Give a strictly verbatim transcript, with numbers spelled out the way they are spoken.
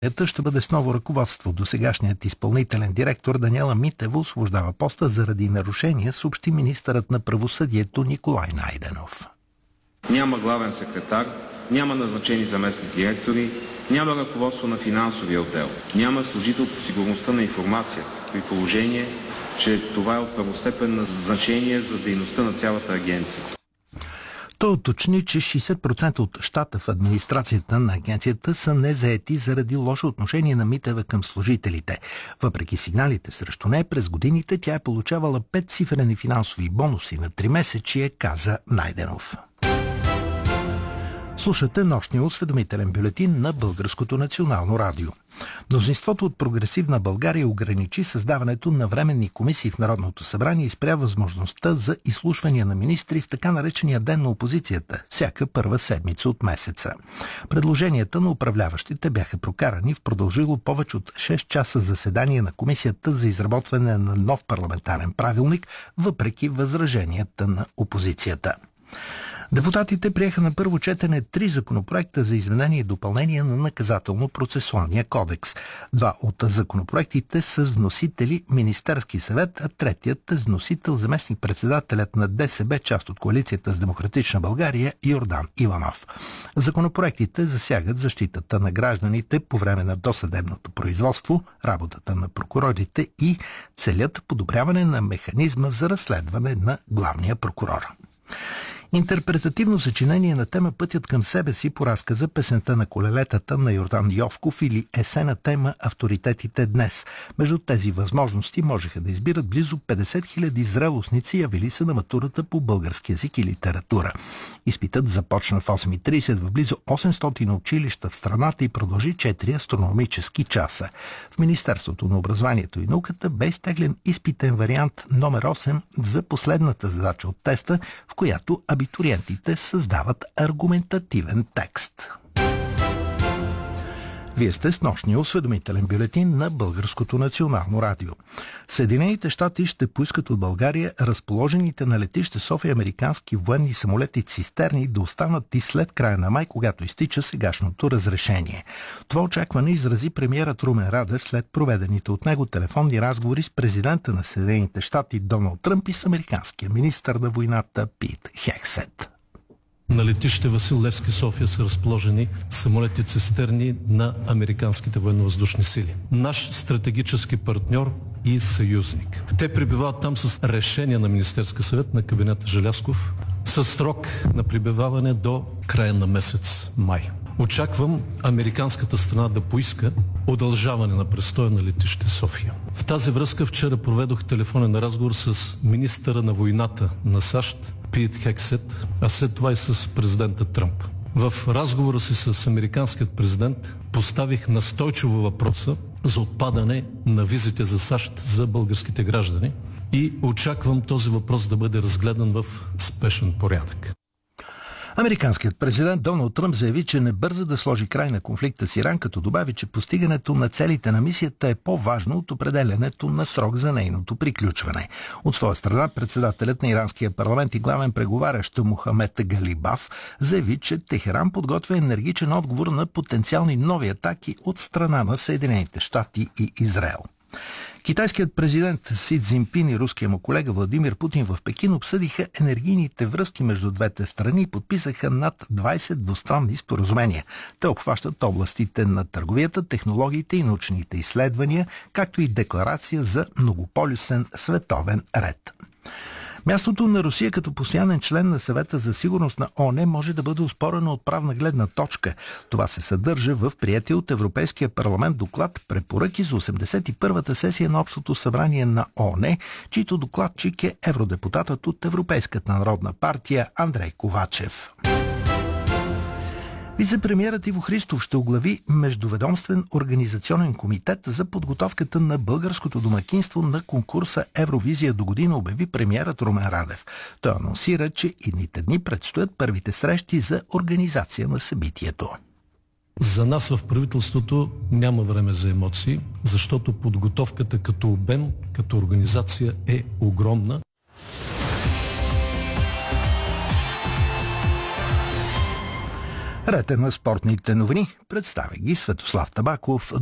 Ета ще бъде с ново ръководство. Досегашният изпълнителен директор Даниела Митева освобождава поста заради нарушения, съобщи министърът на правосъдието Николай Найденов. Няма главен секретар, няма назначени заместник директори, няма ръководство на финансовия отдел, няма служител по сигурността на информация, при положение, че това е от първостепенно значение за дейността на цялата агенция. Той уточни, че шейсет процента от щата в администрацията на агенцията са незаети заради лошо отношение на Митева към служителите. Въпреки сигналите срещу нея, през годините тя е получавала петцифрени финансови бонуси на тримесечие, каза Найденов. Слушате нощния осведомителен бюлетин на Българското национално радио. Мнозинството от Прогресивна България ограничи създаването на временни комисии в Народното събрание и спря възможността за изслушвания на министри в така наречения ден на опозицията, всяка първа седмица от месеца. Предложенията на управляващите бяха прокарани в продължило повече от шест часа заседание на Комисията за изработване на нов парламентарен правилник, въпреки възраженията на опозицията. Депутатите приеха на първо четене три законопроекта за изменение и допълнение на наказателно-процесуалния кодекс. Два от законопроектите са с вносители Министерски съвет, а третият е с вносител заместник-председателят на ДСБ, част от коалицията с Демократична България, Йордан Иванов. Законопроектите засягат защитата на гражданите по време на досъдебното производство, работата на прокурорите и целят подобряване на механизма за разследване на главния прокурор. Интерпретативно съчинение на тема "Пътят към себе си" по разказа "Песента на колелетата" на Йордан Йовков или есе на тема "Авторитетите днес". Между тези възможности можеха да избират близо петдесет хиляди зрелостници, явили се на матурата по български език и литература. Изпитът започна в осем и тридесет в близо осемстотин училища в страната и продължи четири астрономически часа. В Министерството на образованието и науката бе изтеглен изпитен вариант номер осем за последната задача от теста, в която абитуриентите създават аргументативен текст. Вие сте с нощния осведомителен бюлетин на Българското национално радио. Съединените щати ще поискат от България разположените на летище София американски военни самолети цистерни да останат и след края на май, когато изтича сегашното разрешение. Това очакване изрази премиерът Румен Радев след проведените от него телефонни разговори с президента на Съединените щати Доналд Тръмп и с американския министър на войната Пит Хексет. На летище Васил Левски, София, са разположени самолети цистерни на американските военновъздушни сили. Наш стратегически партньор и съюзник. Те пребивават там с решение на Министерския съвет на кабинета Желязков със срок на пребиваване до края на месец май. Очаквам американската страна да поиска удължаване на престоя на летище София. В тази връзка вчера проведох телефонен разговор с министъра на войната на САЩ Пит Хексет, а след това и с президента Тръмп. В разговора си с американският президент поставих настойчиво въпроса за отпадане на визите за САЩ за българските граждани и очаквам този въпрос да бъде разгледан в спешен порядък. Американският президент Доналд Тръмп заяви, че не бърза да сложи край на конфликта с Иран, като добави, че постигането на целите на мисията е по-важно от определянето на срок за нейното приключване. От своя страна, председателят на иранския парламент и главен преговарящ Мохамед Галибаф заяви, че Техеран подготвя енергичен отговор на потенциални нови атаки от страна на Съединените щати и Израел. Китайският президент Си Цзинпин и руския му колега Владимир Путин в Пекин обсъдиха енергийните връзки между двете страни и подписаха над двадесет двустранни споразумения. Те обхващат областите на търговията, технологиите и научните изследвания, както и декларация за многополюсен световен ред. Мястото на Русия като постоянен член на Съвета за сигурност на ООН може да бъде оспорено от правна гледна точка. Това се съдържа в приетия от Европейския парламент доклад "Препоръки за осемдесет и първата сесия на Общото събрание на ООН", чийто докладчик е евродепутатът от Европейската народна партия Андрей Ковачев. Вицепремиерът Иво Христов ще оглави Междуведомствен организационен комитет за подготовката на българското домакинство на конкурса Евровизия до година, обяви премиерът Румен Радев. Той анонсира, че идните дни предстоят първите срещи за организация на събитието. За нас в правителството няма време за емоции, защото подготовката като обем, като организация е огромна. Ред е на спортните новини. Представя ги Светослав Табаков.